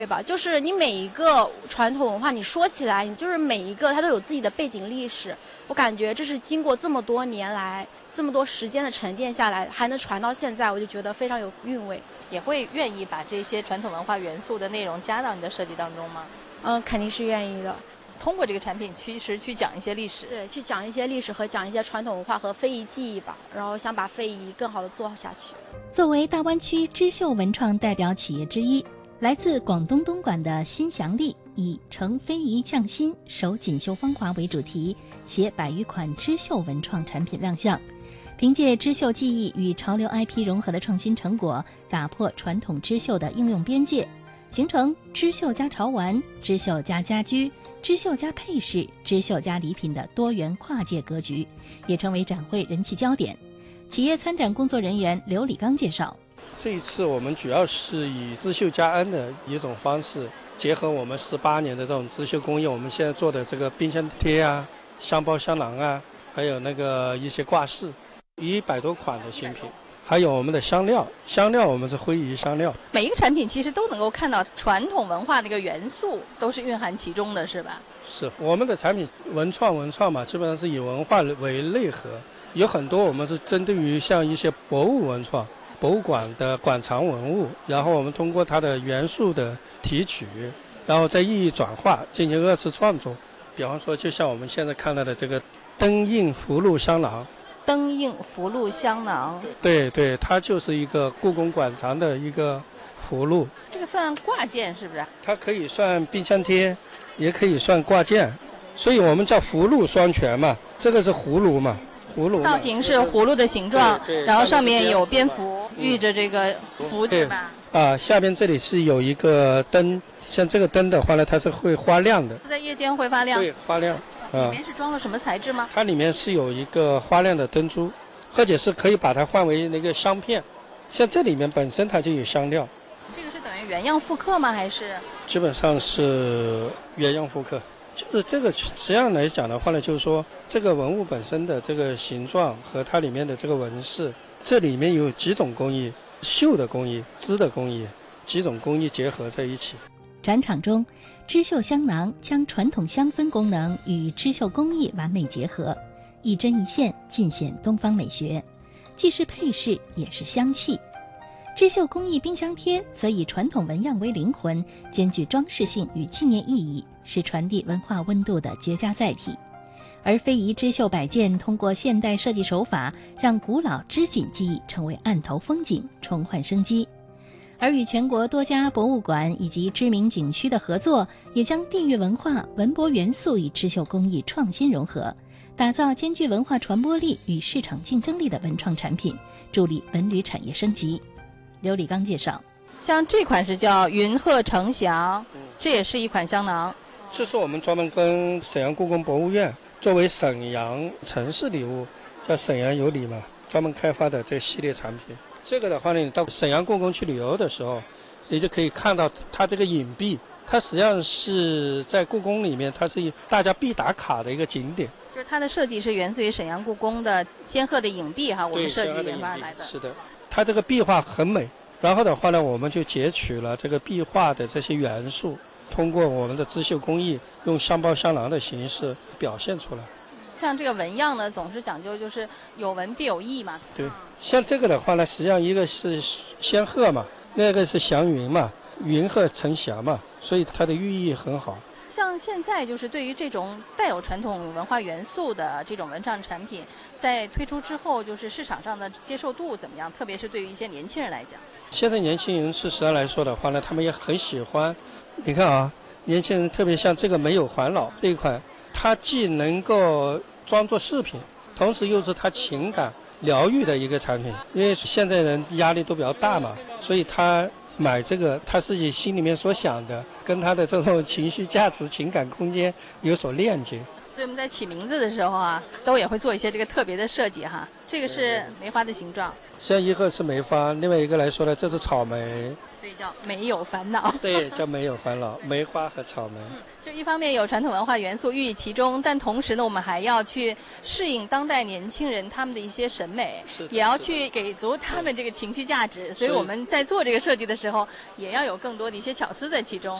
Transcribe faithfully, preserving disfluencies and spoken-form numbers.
对吧？就是你每一个传统文化，你说起来，你就是每一个它都有自己的背景历史。我感觉这是经过这么多年来，这么多时间的沉淀下来，还能传到现在，我就觉得非常有韵味。 也会愿意把这些传统文化元素的内容加到你的设计当中吗？ 嗯，肯定是愿意的。 通过这个产品，其实去讲一些历史， 对，去讲一些历史和讲一些传统文化和非遗技艺吧，然后想把非遗更好的做下去。 作为大湾区织绣文创代表企业之一，来自广东东莞的新祥利以承非遗匠心、守锦绣芳华为主题，携百余款织绣文创产品亮相。凭借织绣技艺与潮流 I P 融合的创新成果，打破传统织绣的应用边界，形成织绣加潮玩、织绣加家居、织绣加配饰、织绣加礼品的多元跨界格局，也成为展会人气焦点。企业参展工作人员刘礼刚介绍， 这一次我们主要是以织绣加恩的一种方式，结合我们十八年的这种织绣工艺，我们现在做的这个冰箱贴啊、香包香囊啊，还有那个一些挂饰，一百多款的新品，还有我们的香料，香料我们是非遗香料。 每一个产品其实都能够看到传统文化的一个元素，都是蕴含其中的，是吧？ 是，我们的产品文创文创嘛，基本上是以文化为内核，有很多我们是针对于像一些博物文创。博物馆的馆藏文物，然后我们通过它的元素的提取，然后再意义转化，进行二次创作。比方说，就像我们现在看到的这个灯印福禄香囊， 灯印福禄香囊， 对对，它就是一个故宫馆藏的一个福禄。 这个算挂件是不是？ 它可以算冰箱贴，也可以算挂件，所以我们叫福禄双全嘛。这个是葫芦嘛。葫芦造型是葫芦的形状，然后上面有蝙蝠寓着这个福字吧。 啊，下边这里是有一个灯，像这个灯的话呢，它是会发亮的， 在夜间会发亮。 对，发亮。 里面是装了什么材质吗？ 它里面是有一个发亮的灯珠，或者是可以把它换为那个香片，像这里面本身它就有香料。 这个是等于原样复刻吗？还是？ 基本上是原样复刻。就是这个实际上来讲的话呢，就是说这个文物本身的这个形状和它里面的这个纹饰，这里面有几种工艺，绣的工艺、织的工艺，几种工艺结合在一起。 展场中，织绣香囊将传统香氛功能与织绣工艺完美结合，一针一线尽显东方美学，既是配饰也是香气。织绣工艺冰箱贴则以传统纹样为灵魂，兼具装饰性与纪念意义，是传递文化温度的绝佳载体。而非遗织绣摆件通过现代设计手法，让古老织锦技艺成为案头风景，重焕生机。而与全国多家博物馆以及知名景区的合作，也将地域文化、文博元素与织绣工艺创新融合，打造兼具文化传播力与市场竞争力的文创产品，助力文旅产业升级。刘礼刚介绍， 像这款是叫云鹤呈祥，这也是一款香囊。 这是我们专门跟沈阳故宫博物院作为沈阳城市礼物，叫沈阳有礼嘛，专门开发的这系列产品。这个的话呢，你到沈阳故宫去旅游的时候，你就可以看到它这个影壁，它实际上是在故宫里面，它是大家必打卡的一个景点。 就是它的设计是源自于沈阳故宫的仙鹤的影壁哈，我们设计研发来的。 是的，它这个壁画很美。然后的话呢，我们就截取了这个壁画的这些元素，通过我们的织绣工艺，用香包香囊的形式表现出来。 像这个纹样呢，总是讲究就是有纹必有意嘛。 对，像这个的话呢，实际上一个是仙鹤嘛，那个是祥云嘛，云鹤呈祥嘛，所以它的寓意很好。 像现在就是对于这种带有传统文化元素的这种文创产品，在推出之后，就是市场上的接受度怎么样？特别是对于一些年轻人来讲。 现在年轻人事实上来说的话呢，他们也很喜欢。你看啊，年轻人特别像这个没有环老这一款，它既能够装作饰品，同时又是它情感疗愈的一个产品。因为现在人压力都比较大嘛，所以他买这个，他自己心里面所想的，跟他的这种情绪价值、情感空间有所链接。 所以我们在起名字的时候啊，都也会做一些这个特别的设计哈。这个是梅花的形状， 像一个是梅花，另外一个来说呢，这是草莓， 所以叫没有烦恼。 对，叫没有烦恼，梅花和草莓。 嗯，就一方面有传统文化元素寓意其中，但同时呢，我们还要去适应当代年轻人他们的一些审美，也要去给足他们这个情绪价值。所以我们在做这个设计的时候，也要有更多的一些巧思在其中。